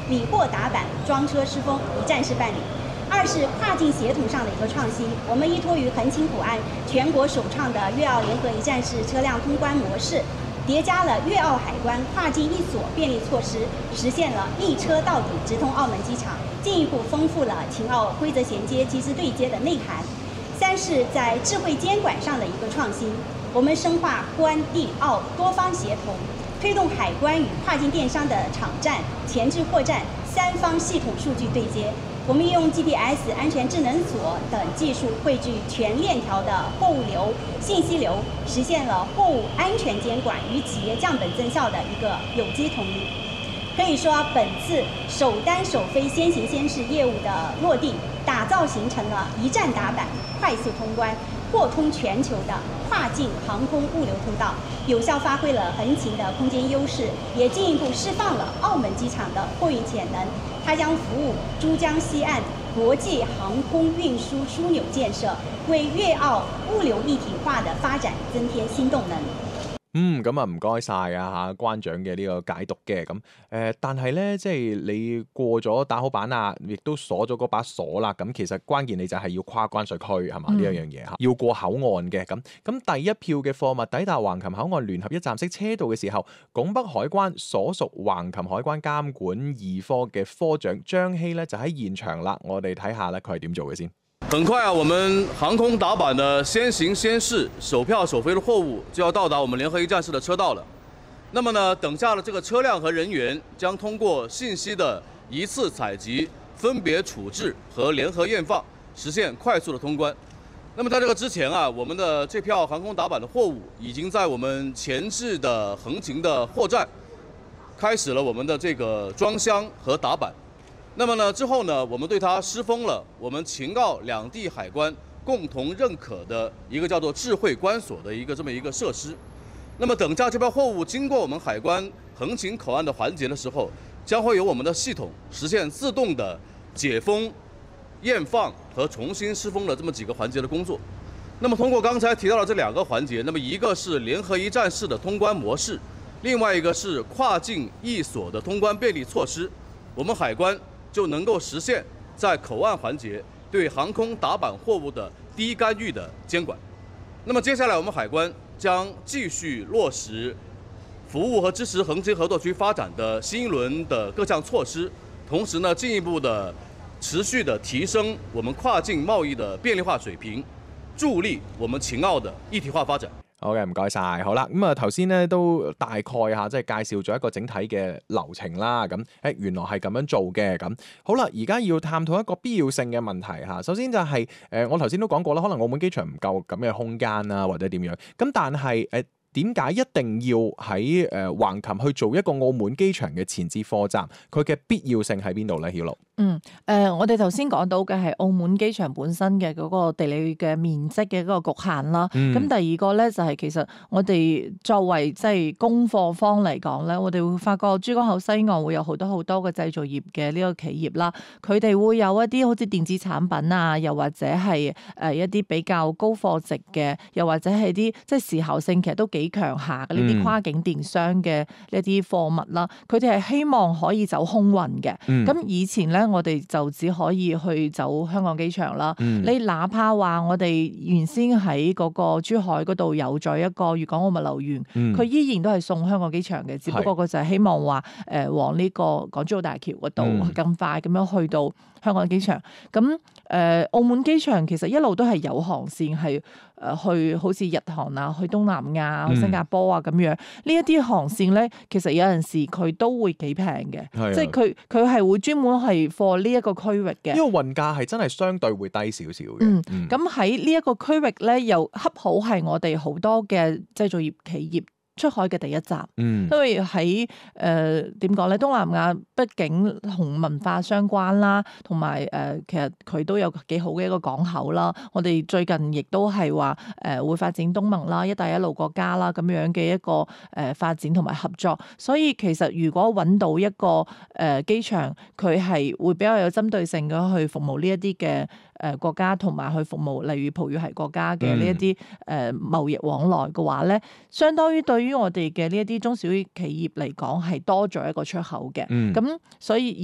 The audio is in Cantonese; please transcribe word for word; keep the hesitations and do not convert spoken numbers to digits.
理货打板、装车施工一站式办理。二是跨境协同上的一个创新，我们依托于横琴口岸全国首创的粤澳联合一站式车辆通关模式，叠加了粤澳海关跨境一锁便利措施，实现了一车到底直通澳门机场，进一步丰富了秦澳规则衔接、机制对接的内涵。三是在智慧监管上的一个创新，我们深化关地澳多方协同，推动海关与跨境电商的场站、前置货站三方系统数据对接。我们用 G P S 安全智能锁等技术汇聚全链条的货物流、信息流，实现了货物安全监管与企业降本增效的一个有机统一。可以说，本次首单首飞先行先试业务的落地，打造形成了一站打板、快速通关、货通全球的跨境航空物流通道，有效发挥了横琴的空间优势，也进一步释放了澳门机场的货运潜能。它将服務珠江西岸國際航空運輸樞紐建設，為粵澳物流一體化的發展增添新動能。 嗯，咁啊唔該晒啊嚇關長嘅呢個解讀嘅咁誒，但係咧即係你過咗打好板啊，亦都鎖咗嗰把鎖啦。咁其實關鍵你就係要跨關稅區係嘛呢一樣嘢嚇，要過口岸嘅咁。咁第一票嘅貨物抵達橫琴口岸聯合一站式車道嘅時候，拱北海關所屬橫琴海關監管二科嘅科長張希咧就喺現場啦。我哋睇下咧佢係點做嘅先。 很快啊，我們航空打板的先行先試、首票首飛的貨物就要到達我們聯合一站式的車道了。那麼呢，等下的這個車輛和人員將通過信息的一次採集、分別處置和聯合驗放，實現快速的通關。那麼在這個之前啊，我們的這票航空打板的貨物已經在我們前置的橫琴的貨站開始了我們的這個裝箱和打板。那麼呢，之後呢，我們對它施封了我們秦澳兩地海關共同認可的一個叫做智慧關鎖的一個這麼一個設施。那麼等下這票貨物經過我們海關橫琴口岸的環節的時候，將會由我們的系統實現自動的解封、驗放和重新施封的這麼幾個環節的工作。那麼通過剛才提到的這兩個環節，那麼一個是聯合一站式的通關模式，另外一個是跨境一鎖的通關便利措施，我們海關就能夠實現在口岸環節對航空打板貨物的低干預的監管。那麼接下來我們海關將繼續落實服務和支持橫琴合作區發展的新一輪的各項措施，同時呢進一步的持續的提升我們跨境貿易的便利化水平，助力我們秦澳的一體化發展。 好嘅，唔該晒。好啦，咁啊頭先咧都大概嚇即係介紹咗一個整體嘅流程啦。咁誒原來係咁樣做嘅。咁好啦，而家要探討一個必要性嘅問題嚇。首先就係、是、誒、呃、我頭先都講過啦，可能澳門機場唔夠咁嘅空間啊，或者點樣。咁但係誒點解一定要喺誒橫琴去做一個澳門機場嘅前置貨站？佢嘅必要性喺邊度咧？曉露？ 嗯，誒、呃，我哋頭先講到嘅係澳門機場本身嘅嗰個地理嘅面積嘅嗰個局限啦。咁、嗯、第二個咧就係、是、其實我哋作為即係供貨方嚟講咧，我哋會發覺珠江口西岸會有好多好多嘅製造業嘅呢個企業啦，佢哋會有一啲好似電子產品啊，又或者係誒一啲比較高貨值嘅，又或者係啲即係時效性其實都幾強下嘅呢啲跨境電商嘅呢啲貨物啦，佢哋係希望可以走空運嘅。咁、嗯、以前咧，我哋就只可以去走香港機場啦。嗯、你哪怕話我哋原先喺嗰個珠海嗰度有咗一個粵港澳物流園，佢、嗯、依然都係送香港機場嘅，只不過佢就係希望話誒、呃、往呢個港珠澳大橋嗰度更快咁樣去到香港機場。咁誒、呃、澳門機場其實一路都係有航線係誒去好似日韓啊、去東南亞、去新加坡啊咁樣。呢一啲航線咧，其實有陣時佢都會幾平嘅，即係佢佢係會專門係貨呢一個區域嘅。因為運價係真係相對會低少少嘅。 嗯，咁喺呢一個區域咧，又恰好係我哋好多嘅製造業企業出海嘅第一站，嗯、因為喺誒點講咧，東南亞畢竟同文化相關啦，同埋誒其實佢都有幾好嘅一個港口啦。我哋最近亦都係話誒會發展東盟啦、一帶一路國家啦咁樣嘅一個誒、呃、發展同埋合作。所以其實如果揾到一個誒、呃、機場，佢係會比較有針對性嘅去服務呢一啲嘅誒國家，同埋去服務例如葡語系國家嘅呢一啲誒貿易往來嘅話咧，相當於對於於我哋嘅呢一啲中小企業嚟講係多咗一個出口嘅，咁、嗯、所以